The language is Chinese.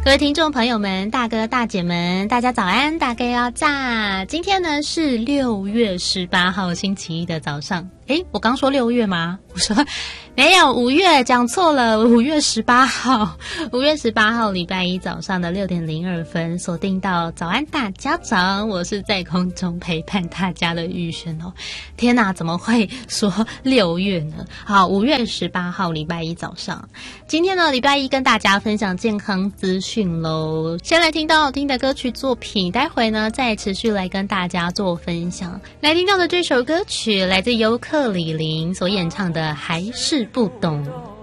各位听众朋友们，大哥大姐们，大家早安，大家要炸！今天呢是6月18号星期一的早上。我刚说6月吗？我说没有，5月讲错了，5月18号，5月18号礼拜一早上的6点02分，锁定到早安大家长，我是在空中陪伴大家的玉轩哦。天哪，怎么会说6月呢？好，5月18号礼拜一早上，今天呢礼拜一跟大家分享健康资讯咯。先来听到好听的歌曲作品，待会呢再持续来跟大家做分享。来听到的这首歌曲来自尤克里林所演唱的《还是不懂》。